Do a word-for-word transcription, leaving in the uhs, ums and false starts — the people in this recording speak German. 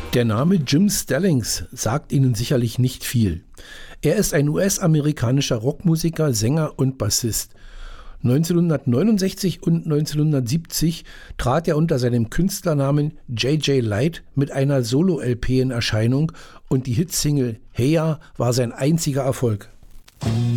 Der Name Jim Stallings sagt Ihnen sicherlich nicht viel. Er ist ein U S-amerikanischer Rockmusiker, Sänger und Bassist. neunzehnhundertneunundsechzig und neunzehnhundertsiebzig trat er unter seinem Künstlernamen J J Light mit einer Solo-L P in Erscheinung und die Hitsingle Hey Ya war sein einziger Erfolg.